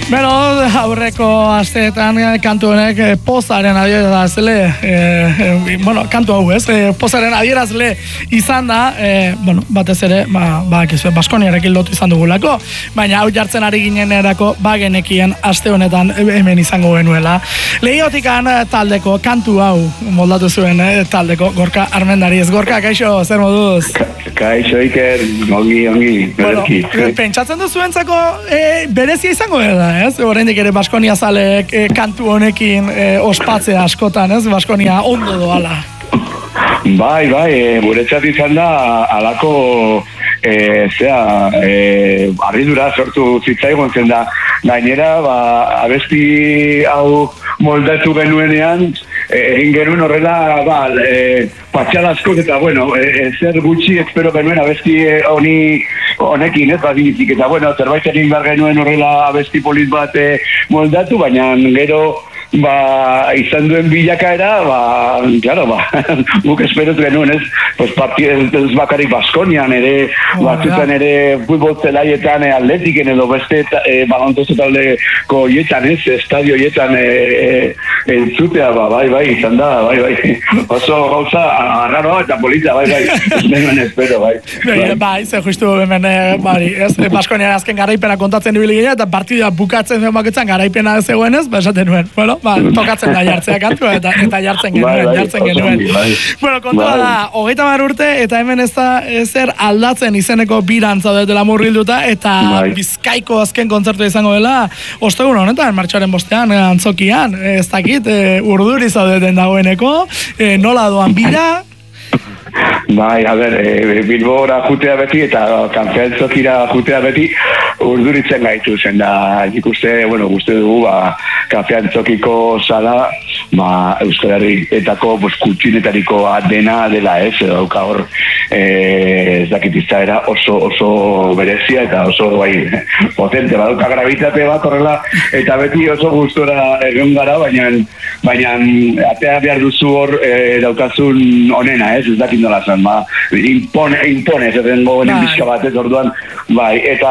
Bueno, aurreko asteetan kantu honek pozaren adierazle, kantu hau ez, pozaren adierazle izan da, batez ere, Baskoniarekin lotu izan dugulako, baina hau jartzen ari ginenerako bagenekien aste honetan hemen izango genuela. Lehiotikan taldeko kantu hau moldatu zuen taldeko Gorka Armendariz. Gorka, kaixo, zer moduz? Kaixo, Iker, ongi, berezki. Pentsatzen duzuentzako berezia izango da, ez? Oraindik ere Baskonia zaleek kantu honekin ospatzea askotan, ez? Baskonia ondo doala. Bai, guretzat izan da alako harridura sortu zitzaigun zen da. Gainera, abesti hau moldatu genuenean, egin genuen horrela, patxada askok eta, zer gutxi espero genuen abesti honekin, ez badinizik, eta, zerbait egin behar genuen horrela abesti polit bat moldatu, baina gero, izan duen bilakaera, guk esperotu genuen, ez? Ez bakarrik Baskonian, ere, batzutan ere, futbol zelaietan, atletiken edo beste balontoso taldeko hietan, ez? Estadio hietan entzutea, bai, izan da, bai. Oso gauza, arraroa eta polita, bai. Denuen espero, bai. Bai, ze justu hemen, Baskonia azken garaipena kontatzen ibili ginen, eta partida bukatzen duen baketzen garaipena zegoen ez, esaten nuen, tokatzen da jartzea kantua eta jartzen genuen. Bueno, kontua da, 30 urte eta hemen ez da ezer aldatzen izeneko biran zaudetela murgilduta eta Bizkaiko azken kontzertua izango dela ostegun honetan, martxoaren 5 Antzokian, ez dakit, urduri zaudeten dagoeneko, nola doan bira? Bai, Bilbora jutea beti eta Kanfeantzokira jutea beti urduritzen gaitu zen da, ikuste, uste dugu, Kanfeantzokiko sala, Euskal Herrietako kutxinetariko dena dela ez, edo hor, ez dakit izaera oso berezia eta oso potente, baduka gravitate bat horrela, eta beti oso gustora egon gara, baina atea behar duzu hor daukazun onena, ez dakit nola zen, impone, ez dengo bizka bat, ez orduan, eta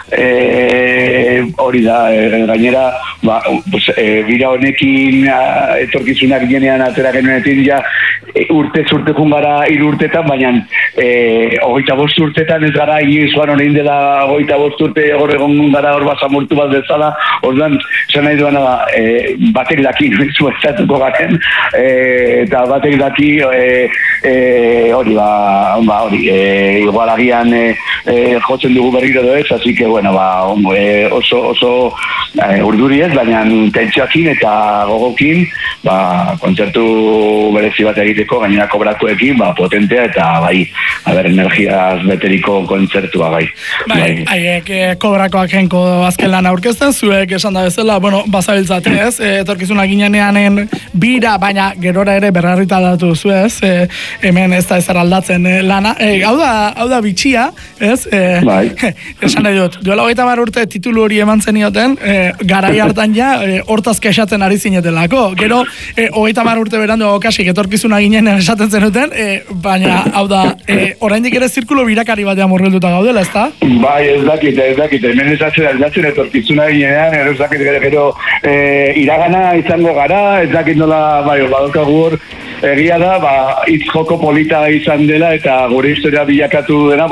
hori da, gainera, bira honekin etorkizunak genean atera genuenetik, urte jun gara 3 urtetan, baina 25 urtetan ez gara inoizuan honein dela 25 urte hor egon gara hor basamurtu bat bezala, orduan, esan nahi duena batek daki noizu ezatuko garen, eta batek daki hori, igual agian jotzen dugu berriro edo ez, así que, oso urduri ez, baina tentsioakin eta gogokin, kontzertu berezi bat egiteko, gainera kobratuekin, potentea eta, energiaz beteriko kontzertua, Haiek kobrakoak jenko azken lan aurkezten, zuek esan da bezala, bazabiltzate ez, etorkizuna ginenean bira, baina gerora ere berrarrita datu zu ez, hemen ez da ezer aldatzen lana, hau da bitxia, ez? Esan nahi dut, duela 30 urte titulu hori eman zenioten, garai hartan hortaz kexatzen ari zinetelako, gero 30 urte berandu kasik etorkizuna ginen esaten zenuten, baina hau da, oraindik ere zirkulo birakari batean murgilduta gaudela, ez da? Ez dakit, hemen esatzen etorkizuna ginean, ez dakit gero iragana izango gara, ez dakit nola, badaukagu hor, egia da, hitz joko polita izan dela eta gure historia bilakatu dena,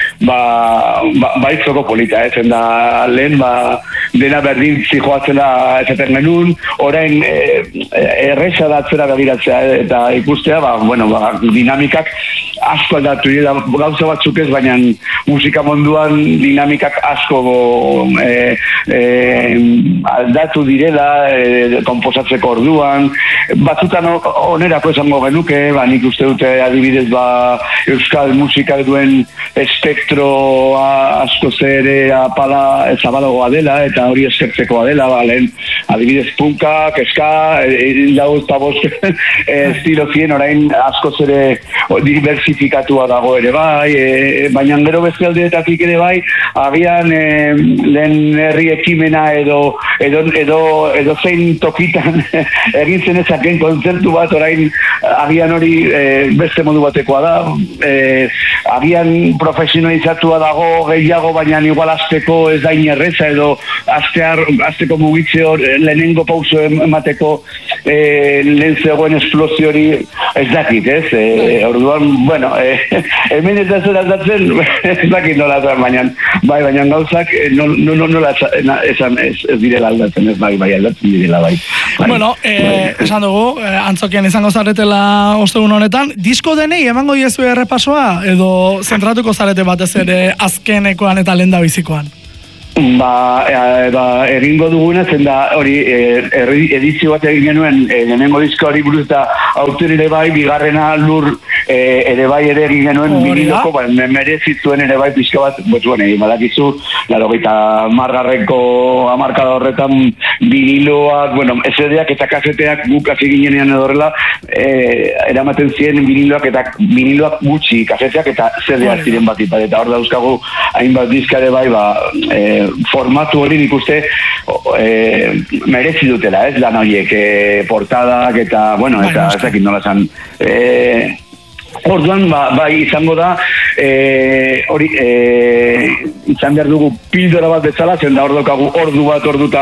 hitz joko polita, ezen da lehen, dena berdin zijoatzela ezaten genuen, orain erresa da atzera begiratzea eta ikustea, dinamikak asko aldatu dira, gauza batzuk ez, baina musika munduan dinamikak asko aldatu direla, komposatzeko orduan, batzutan onerako esango genuke, nik uste dute adibidez euskal musika duen espektroa asko zere apala zabalagoa dela, eta hori eskertzekoa dela, lehen adibidez punka, keska, lau eta bost estilo zien, orain asko zere identifikatua dago ere bai, baina gero beste aldeetatik ere bai, agian lehen herri ekimena edo zein tokitan egin zenezaken kontzertu bat orain agian hori beste modu batekoa da, agian profesionalizatua dago gehiago, baina igual azteko ez da inerreza edo azteko mugitze hor lehenengo pauso emateko lehen zegoen esplosio hori ez dakit, ez? Orduan, bueno, hemen ez da zer aldatzen, ez dakit nola zen, baina gauzak nola ez direla aldatzen, ez bai aldatzen direla, bai. Bueno, esan dugu, antzokian izango zaretela ostegun honetan, disko denei emango diezu errepasoa, edo zentratuko zarete batez ere azkenekoan eta lehendabizikoan? Egingo duguna zen da hori edizio bat egin genuen lehenengo disko hori buruz da autor ere bai, bigarrena lur ere bai ere egin genuen viniloko, merezituen ere bai pixka bat, egin badakizu, margarreko hamarkada horretan viniloak, SD-ak eta kaseteak guk hasi ginenean edorrela, eramaten ziren viniloak gutxi, kaseteak eta CD-ak ziren bat ipat, eta hor dauzkagu hainbat diskare bai, formatu hori nik uste merezi dutela, ez lan horiek portadak eta, eta ezakit nola zan. Orduan, bai izango da, hori, izan behar dugu pildora bat bezala, zen da hor daukagu orduta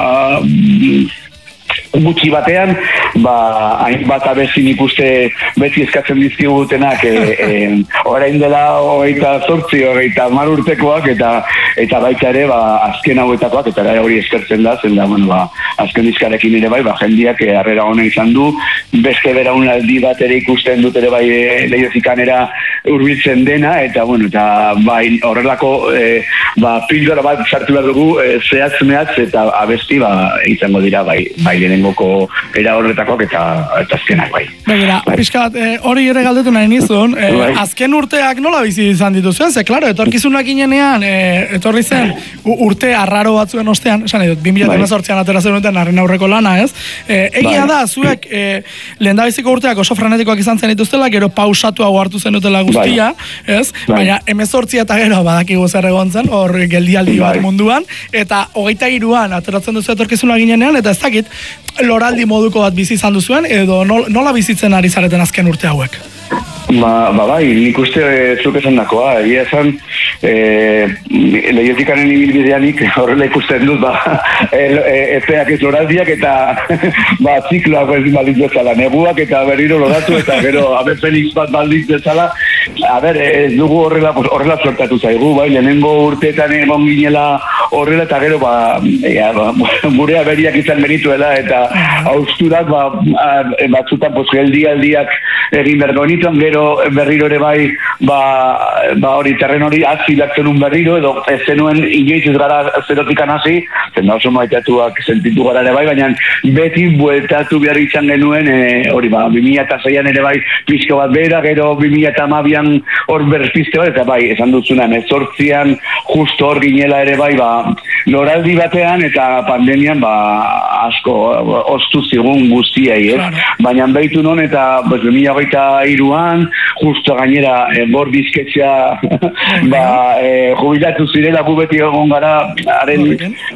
gutxi batean, hainbat abezin ikuste beti eskatzen dizkigutenak orain dela 28 urtekoak eta baita ere azken hauetakoak eta hori eskertzen da, zen da azken dizkarekin ere bai, jendiak harrera hona izan du, beste beraunaldi bat ere ikusten dut ere bai leiozikanera hurbiltzen dena, eta bai horrelako pildora bat sartu behar dugu zehatz mehatz eta abesti izango dira bai denengoko era horretakoak eta azkenak bai. Begira, pixkat, hori ere galdetu nahi nizun, azken urteak nola bizi izan dituzuen, ze, klaro, etorkizunak inenean, etorri zen urte arraro batzuen ostean, esan edut, 2018an atera zenuten harren aurreko lana, ez? Egia da, zuek lehendabiziko urteak oso frenetikoak izan zen dituztela, gero pausatuago hartu zenutela guztia, ez? Baina 18 eta gero badakigu zer egon zen, hor geldialdi bat munduan, eta 23an ateratzen duzu etorkizunak inenean, eta ez dakit, loraldi moduko bat bizi izan duzuen, edo nola bizitzen ari zareten azken urte hauek? Bai, nik uste zuk esan dakoa, egia esan lehiotikanen ibilbideanik horrela ikusten dut, epeak ez loraldiak eta zikloak balditz bezala, neguak eta berriro loratu eta gero abertzen bat balditz bezala, ez dugu horrela sortatu zaigu, lehenengo urteetan egon ginela horrela eta gero gure aberiak izan benituela eta hausturak batzutan geldialdiak egin bergonituan, gero berriro ere bai hori terren hori azilak zenun berriro edo ez zenuen inoiz ez gara zerotikan hasi, zen da oso maitatuak sentitu gara ere bai, baina beti bueltatu behar izan genuen hori 2006an ere bai pixko bat behera, gero 2012an hor berpizte bat, eta bai esan dutzunan 18an justo hor ginela ere bai loraldi batean eta pandemian asko ostu zigun guztiei, baina behitu non eta 2023an justo gainera bor bizketzea jubilatu zirela gu beti egon gara haren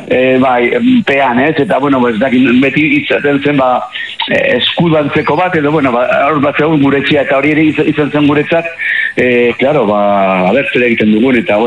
pean, ez? Eta beti izaten zen eskudantzeko bat edo hor bat zegoen guretzia eta hori ere izan zen guretzat abertzera egiten dugun eta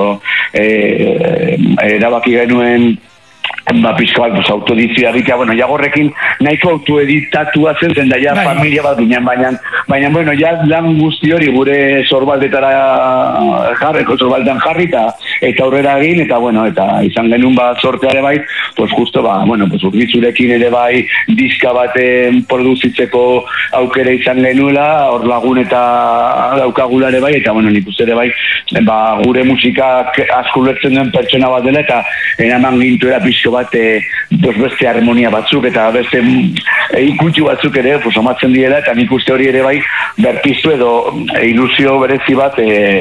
erabaki genuen pixka bat, autodizioa egitea, jagorrekin nahiko autoeditatua zen da ja familia bat ginen, baina ja lan guzti hori gure sorbaldetan jarri eta aurrera egin, eta izan genuen sorteare bai, justo urbitzurekin ere bai diska baten produzitzeko aukera izan genuela, hor lagun eta daukagula ere bai, eta nik uste ere bai, gure musikak asko ulertzen duen pertsona bat dela, eta eraman gintuera pixko bat beste harmonia batzuk eta beste ikutxu batzuk ere somatzen direla, eta nik uste hori ere bai berpiztu edo ilusio berezi bat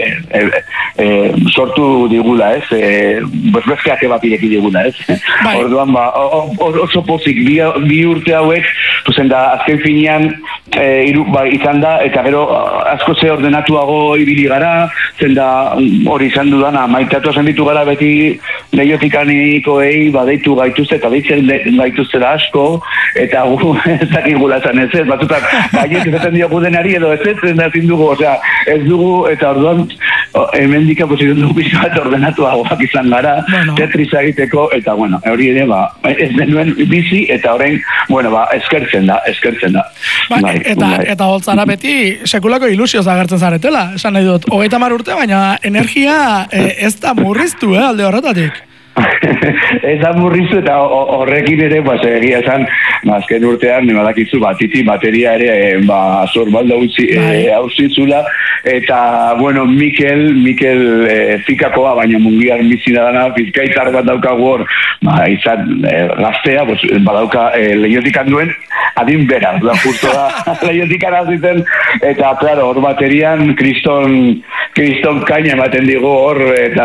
sortu digula, ez? Beste ate bat ireki digula, ez? Orduan oso pozik bi urte hauek, da azken finean izan da, eta gero asko ze ordenatuago ibili gara, zen da hori izan dudana, maitatu zenditu gara beti lehiotikanikoei badeitu gaituzte, eta deitzen gaituzte da asko, eta gu ez dakigula zan ez, batzutan baiet ezaten diogu denari edo ez da ezin dugu, osea, ez dugu, eta orduan hemendik posizion dugu bizkat ordenatuagoak izan gara, Tetrisa egiteko, eta bueno, hori ere, ez denuen bizi, eta orain, bueno, eskertzen da. Eta holtzara beti sekulako ilusioz agertzen zaretela, esan nahi dut, 30 urte, baina energia ez da murriztu, alde horretatik. Ez da murriztu eta horrekin ere, egia esan, azken urtean, badakizu, titi bateria ere, zorbalda hauzitzula, eta, bueno, Mikel fikakoa, baina mungiar bizina dana, Bizkaitar bat daukagu hor, izan gaztea, badauka lehiotikan duen, adin bera, justo da, lehiotikan hazitzen, eta, claro, hor baterian, kriston kaina ematen digu hor, eta